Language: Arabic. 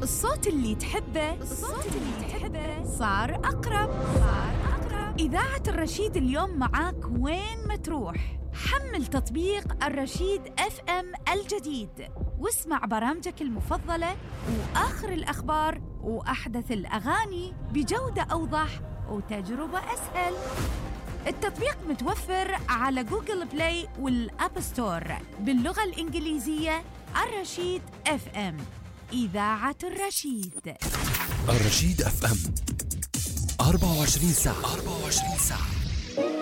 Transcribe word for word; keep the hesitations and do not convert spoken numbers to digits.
الصوت اللي تحبه الصوت اللي تحبه صار أقرب صار أقرب. إذاعة الرشيد اليوم معاك وين ما تروح. حمل تطبيق الرشيد اف ام الجديد واسمع برامجك المفضلة وآخر الأخبار وأحدث الأغاني بجودة أوضح وتجربة أسهل. التطبيق متوفر على جوجل بلاي والأب ستور باللغة الإنجليزية. الرشيد اف ام، إذاعة الرشيد. الرشيد اف ام أربعة وعشرين ساعة أربعة وعشرين ساعة.